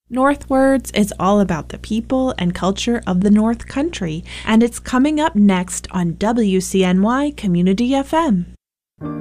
Northwards is all about the people and culture of the North Country, and it's coming up next on WCNY Community FM.